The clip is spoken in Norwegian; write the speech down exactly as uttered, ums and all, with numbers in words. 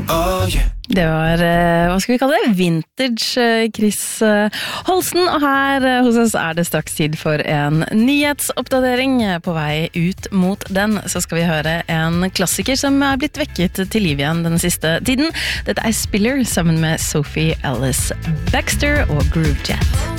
Oh yeah. Det var, hva skal vi kalle det? Vintage Chris Holsten, og her hos oss er det straks tid for en nyhetsoppdatering. På vei ut mot den så skal vi høre en klassiker som er blitt vekket til liv igjen den siste tiden. Dette er Spiller sammen med Sophie Ellis Baxter og Groovejet.